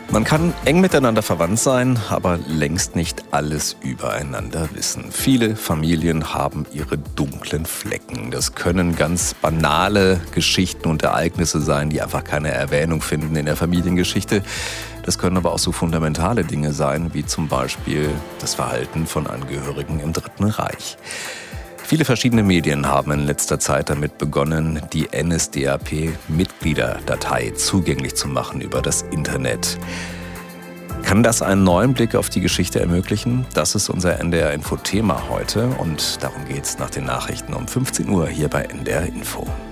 Man kann eng miteinander verwandt sein, aber längst nicht alles übereinander wissen. Viele Familien haben ihre dunklen Flecken. Das können ganz banale Geschichten und Ereignisse sein, die einfach keine Erwähnung finden in der Familiengeschichte. Das können aber auch so fundamentale Dinge sein, wie zum Beispiel das Verhalten von Angehörigen im Dritten Reich. Viele verschiedene Medien haben in letzter Zeit damit begonnen, die NSDAP-Mitgliederdatei zugänglich zu machen über das Internet. Kann das einen neuen Blick auf die Geschichte ermöglichen? Das ist unser NDR-Info-Thema heute und darum geht's nach den Nachrichten um 15 Uhr hier bei NDR Info.